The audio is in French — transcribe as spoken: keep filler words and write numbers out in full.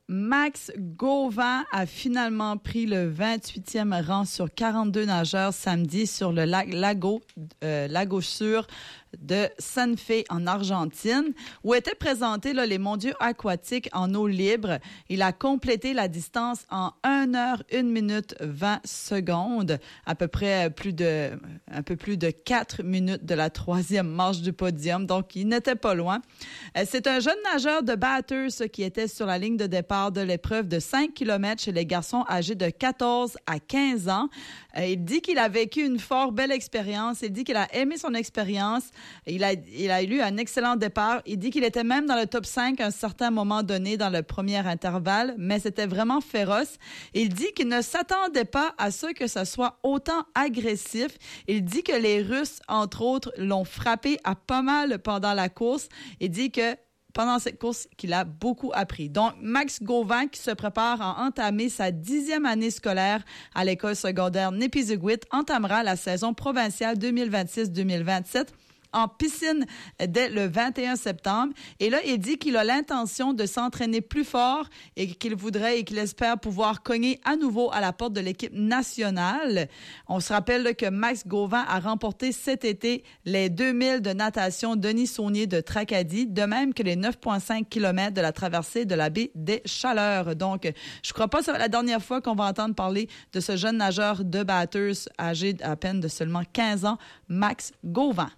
Max Gauvin a finalement pris le vingt-huitième rang sur quarante-deux nageurs samedi sur le lac Lago, euh, Lago Sur de San Fe en Argentine, où étaient présentés là, les mondiaux aquatiques en eau libre. Il a complété la distance en une heure, une minute, vingt secondes, à peu près plus de, un peu plus de quatre minutes de la troisième marche du podium, donc il n'était pas loin. C'est un jeune nageur de Bathurst qui était sur la ligne de départ de l'épreuve de cinq kilomètres chez les garçons âgés de quatorze à quinze ans. Il dit qu'il a vécu une fort belle expérience. Il dit qu'il a aimé son expérience. Il a, il a eu un excellent départ. Il dit qu'il était même dans le top cinq à un certain moment donné dans le premier intervalle, mais c'était vraiment féroce. Il dit qu'il ne s'attendait pas à ce que ça soit autant agressif. Il dit que les Russes, entre autres, l'ont frappé à pas mal pendant la course. Il dit que pendant cette course qu'il a beaucoup appris. Donc, Max Gauvin, qui se prépare à entamer sa dixième année scolaire à l'école secondaire Nipisiguit, entamera la saison provinciale deux mille vingt-six deux mille vingt-sept en piscine dès le vingt et un septembre. Et là, il dit qu'il a l'intention de s'entraîner plus fort et qu'il voudrait et qu'il espère pouvoir cogner à nouveau à la porte de l'équipe nationale. On se rappelle là, que Max Gauvin a remporté cet été les deux mille de natation Denis-Saunier de Tracadie, de même que les neuf virgule cinq kilomètres de la traversée de la baie des Chaleurs. Donc, je crois pas que c'est la dernière fois qu'on va entendre parler de ce jeune nageur de Bathurst âgé à peine de seulement quinze ans, Max Gauvin.